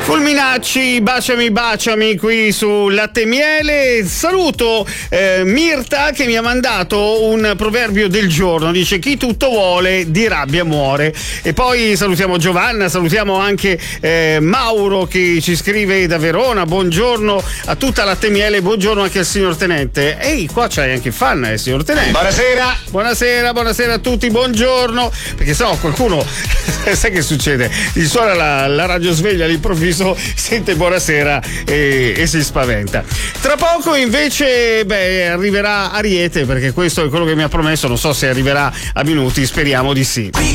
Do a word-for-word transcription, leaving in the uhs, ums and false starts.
Fulminacci, baciami baciami qui su Latte e Miele. Saluto eh, Mirta che mi ha mandato un proverbio del giorno, dice: chi tutto vuole di rabbia muore. E poi salutiamo Giovanna, salutiamo anche eh, Mauro che ci scrive da Verona: buongiorno a tutta Latte e Miele, buongiorno anche al signor Tenente. Ehi, qua c'hai anche fan, eh, signor Tenente. Buonasera. Buonasera, buonasera a tutti, buongiorno. Perché se no qualcuno sai che succede? Gli suona la, la radio sveglia all'improvviso, sente buonasera e, e si spaventa. Tra poco invece beh, arriverà Ariete, perché questo è quello che mi ha promesso, non so se arriverà a minuti, speriamo di sì.